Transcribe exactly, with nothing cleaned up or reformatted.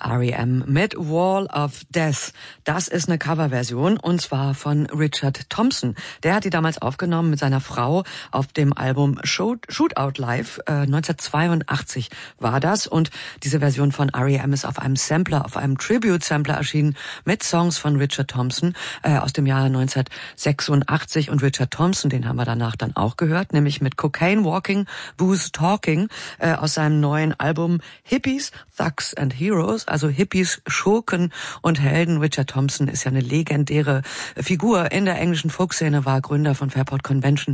R E M mit Wall of Death. Das ist eine Coverversion und zwar von Richard Thompson. Der hat die damals aufgenommen mit seiner Frau auf dem Album Shoot, Shootout Live. Äh, neunzehnhundertzweiundachtzig war das und diese Version von R E M ist auf einem Sampler, auf einem Tribute-Sampler erschienen mit Songs von Richard Thompson äh, aus dem Jahr neunzehnhundertsechsundachtzig und Richard Thompson, den haben wir danach dann auch gehört, nämlich mit Cocaine Walking, Booze Talking äh, aus seinem neuen Album Hippies, Thugs and Heroes, also Hippies, Schurken und Helden. Richard Thompson ist ja eine legendäre Figur in der englischen Folkszene, war Gründer von Fairport Convention